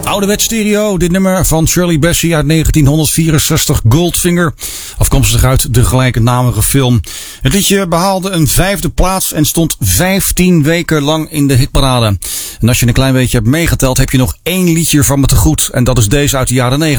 Ouderwets stereo, dit nummer van Shirley Bassey uit 1964, Goldfinger. Afkomstig uit de gelijknamige film. Het liedje behaalde een 5e plaats en stond 15 weken lang in de hitparade. En als je een klein beetje hebt meegeteld, heb je nog 1 liedje van me te goed. En dat is deze uit de jaren 90.